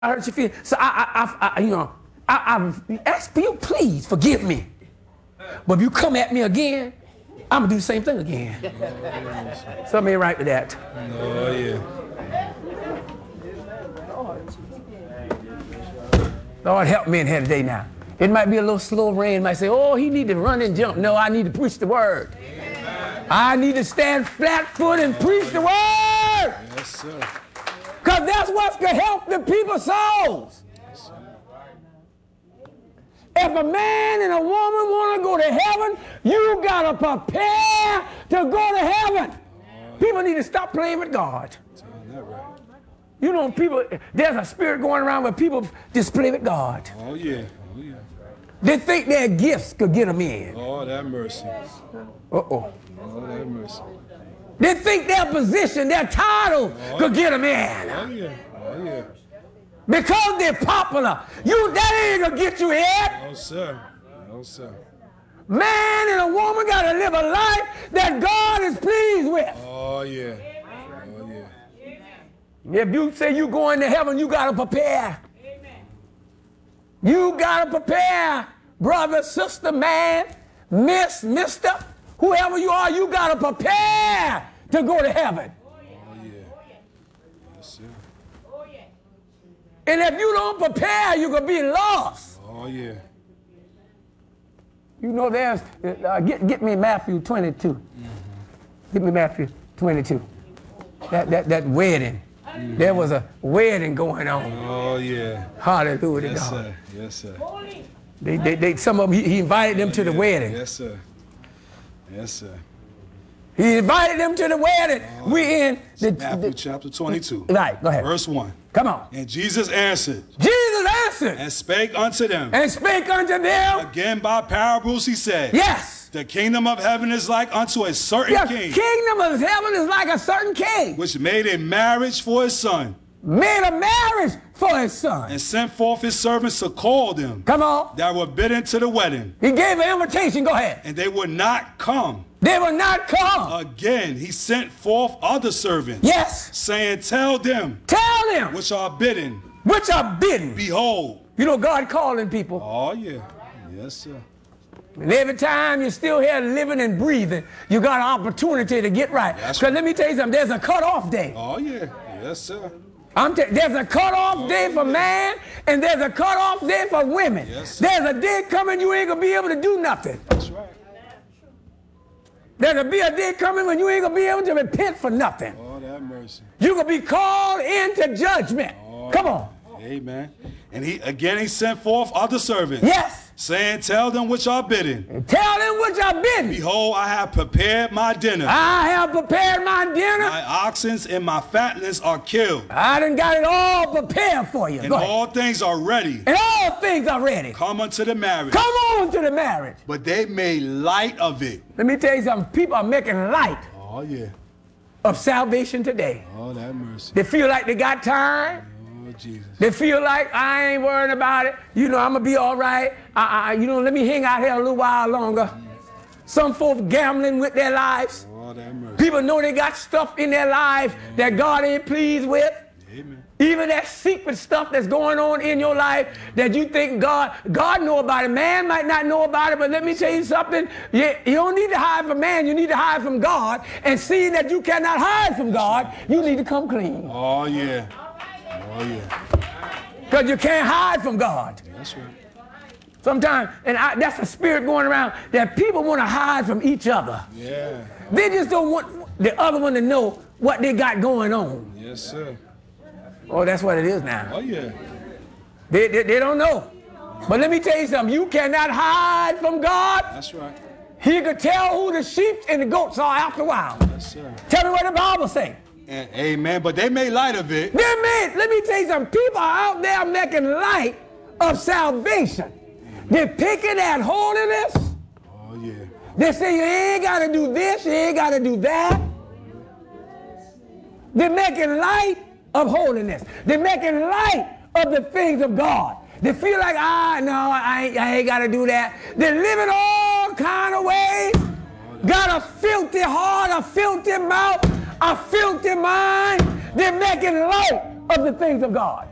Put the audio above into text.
hurt your feelings. So I ask you, please forgive me. But if you come at me again, I'm gonna do the same thing again. Something ain't right with that. Oh yeah. Lord help me in here today now. It might be a little slow rain. It might say, oh, he need to run and jump. No, I need to preach the word. Amen. I need to stand flat foot and preach the word. Yes, sir. Because that's what's going to help the people's souls. Yes, sir. If a man and a woman want to go to heaven, you got to prepare to go to heaven. People need to stop playing with God. That right. You know, people, there's a spirit going around where people just play with God. Oh, yeah. Oh, yeah. They think their gifts could get them in. Oh, that mercy. Uh-oh. Oh, that mercy. They think their position, their title could get them in. Oh, yeah. Oh, yeah. Because they're popular. That ain't gonna get you in. No, sir. No, sir. Man and a woman gotta live a life that God is pleased with. Oh, yeah. Oh, yeah. If you say you going to heaven, you gotta prepare. You gotta prepare, brother, sister, man, mister, whoever you are, you gotta prepare to go to heaven. Oh, yeah. Yes, sir. And if you don't prepare, you're gonna be lost. Oh, yeah. You know, there's, get me Matthew 22. Mm-hmm. Get me Matthew 22. That wedding. Mm-hmm. There was a wedding going on. Oh, yeah. Hallelujah to yes, God. Sir. Yes, sir. Some of them, he invited them to the wedding. Yes, sir. Yes, sir. He invited them to the wedding. We in Matthew chapter 22. Right, go ahead. Verse 1. Come on. And Jesus answered. Jesus answered. And spake unto them. And spake unto them. Again by parables he said. Yes. The kingdom of heaven is like unto a certain king. The kingdom of heaven is like a certain king. Which made a marriage for his son. Made a marriage for his son. And sent forth his servants to call them. Come on. That were bidden to the wedding. He gave an invitation. Go ahead. And they would not come. They will not come. Again, he sent forth other servants. Yes. Saying, tell them. Tell them. Which are bidden. Which are bidden. Behold. You know, God calling people. Oh, yeah. Yes, sir. And every time you're still here living and breathing, you got an opportunity to get right. Because let me tell you something, there's a cutoff day. Oh, yeah. Yes, sir. There's a cutoff day for man, and there's a cutoff day for women. Yes, sir. There's a day coming you ain't going to be able to do nothing. That's right. There'll be a day coming when you ain't going to be able to repent for nothing. Oh, that mercy. You're going to be called into judgment. Oh, come on. Amen. And he sent forth other servants. Yes. Saying, tell them which are bidden. And tell them which are bidden. Behold, I have prepared my dinner. I have prepared my dinner. My oxen and my fatlings are killed. I done got it all prepared for you. And all things are ready. And all things are ready. Come unto the marriage. Come on to the marriage. But they made light of it. Let me tell you something. People are making light Oh, yeah. of salvation today. Oh, that mercy. They feel like they got time. Oh, Jesus. They feel like I ain't worried about it. You know, I'm going to be all right. Let me hang out here a little while longer. Some folks gambling with their lives. Oh, that mercy. People know they got stuff in their life that God ain't pleased with. Amen. Even that secret stuff that's going on in your life that you think God know about it. Man might not know about it, but let me tell you something. You don't need to hide from man. You need to hide from God. And seeing that you cannot hide from God, you need to come clean. Oh, yeah. Oh, yeah. Because you can't hide from God. That's right. Sometimes, that's a spirit going around that people want to hide from each other. Yeah. They just don't want the other one to know what they got going on. Yes, sir. Oh, that's what it is now. Oh, yeah. They don't know. But let me tell you something. You cannot hide from God. That's right. He could tell who the sheep and the goats are after a while. Yes, sir. Tell me what the Bible says. Amen. But they made light of it. Let me tell you something. People are out there making light of salvation. Amen. They're picking at holiness. Oh, yeah. They say you ain't got to do this, you ain't got to do that. They're making light of holiness. They're making light of the things of God. They feel like, I ain't got to do that. They're living all kind of ways. Got a filthy heart, a filthy mouth, a filthy mind. They're making light of the things of God.